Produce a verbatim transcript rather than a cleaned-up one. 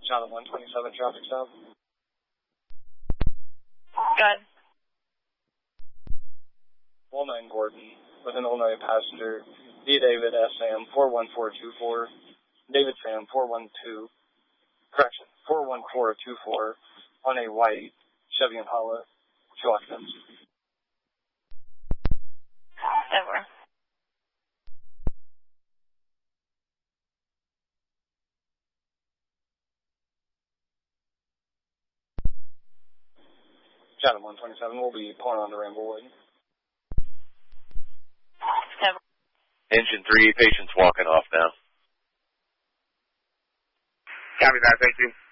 Chatham one twenty-seven, traffic stop. Good. Walnut and Gordon, with an Illinois passenger, D. David S. Sam, four one four two four, David Sam, four one two, correction, four one four two four, on a white Chevy Impala, two occupants. Over. Chatham one twenty-seven will be pulling on to Ramblewood. Over. Engine three, patient's walking off now. Copy that, thank you.